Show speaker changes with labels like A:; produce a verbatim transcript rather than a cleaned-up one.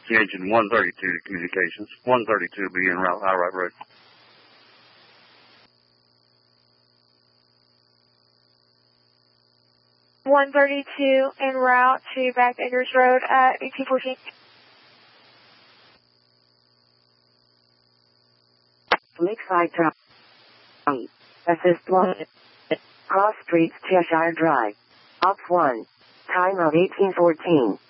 A: engine one thirty-two to communications. one thirty-two will be en route, High Right Road.
B: one thirty-two en route to Back Acres Road at eighteen fourteen.
C: Lakeside Town. Assist one. Cross Streets, Cheshire Drive. Up one. Time of eighteen fourteen.